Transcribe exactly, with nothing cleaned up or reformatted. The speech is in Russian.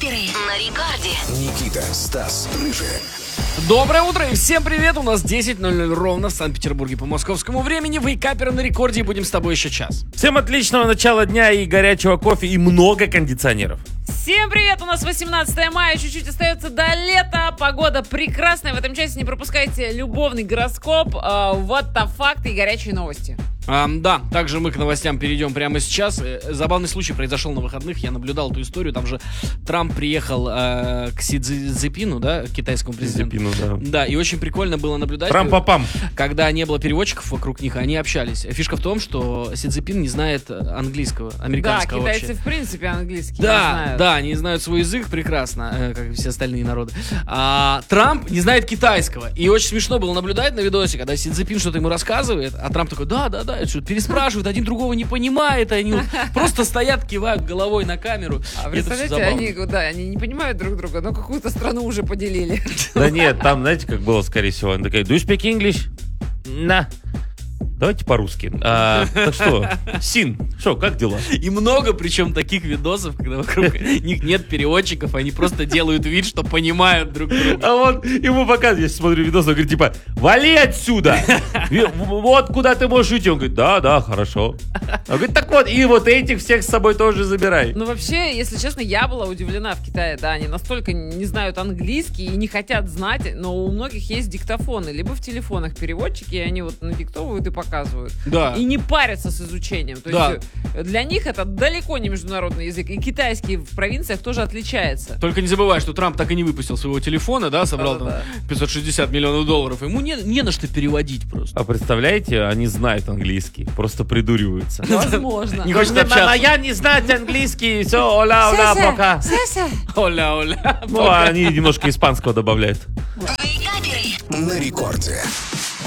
Вейкаперы на рекорде. Никита, Стас, Рыжий. Доброе утро и всем привет! У нас десять ноль ноль ровно в Санкт-Петербурге по московскому времени. Вейкаперы на рекорде, и будем с тобой еще час. Всем отличного начала дня и горячего кофе, и много кондиционеров. Всем привет! У нас восемнадцатое мая, чуть-чуть остается до лета. Погода прекрасная. В этом часе не пропускайте любовный гороскоп, вот то факты и горячие новости. А, да, также мы к новостям перейдем прямо сейчас. Забавный случай произошел на выходных. Я наблюдал эту историю. Там же Трамп приехал э, к Си Цзиньпину, да, к китайскому президенту. Цзиньпину, да. Да, и очень прикольно было наблюдать. Трамп-папам. Когда не было переводчиков вокруг них, они общались. Фишка в том, что Си Цзиньпин не знает английского, американского Да, китайцы вообще. в принципе английский Да, не знают. да, они знают свой язык прекрасно, как и все остальные народы. А Трамп не знает китайского. И очень смешно было наблюдать на видосе, когда Си Цзиньпин что-то ему рассказывает, а Трамп такой, да, да, да, что-то переспрашивает, один другого не понимает, они вот просто стоят, кивают головой на камеру. А И это всё представляете, забавно. они, да, они не понимают друг друга, но какую-то страну уже поделили. Да нет, там, знаете, как было, скорее всего, он такой, do you speak English? На. Давайте по-русски. А, так что, Син, что, как дела? И много, причем, таких видосов, когда вокруг них нет переводчиков, они просто делают вид, что понимают друг друга. А он ему показывает, я смотрю видос, он говорит, типа, вали отсюда! И вот куда ты можешь уйти. Он говорит, да, да, хорошо. Он говорит, так вот, и вот этих всех с собой тоже забирай. Ну, вообще, если честно, я была удивлена в Китае, да, они настолько не знают английский и не хотят знать, но у многих есть диктофоны, либо в телефонах переводчики, и они вот надиктовывают и показывают. Да. И не парятся с изучением. То Да. есть для них это далеко не международный язык, и китайский в провинциях тоже отличается. Только не забывай, что Трамп так и не выпустил своего телефона, да, собрал там Да-да-да. пятьсот шестьдесят миллионов долларов. Ему не, не на что переводить просто. А представляете, они знают английский, просто придуриваются. Возможно. Не хочет общаться. я не знать английский, все, оля, оля, пока. Оля, оля. Ну, а они немножко испанского добавляют. Вейкаперы. На рекорде.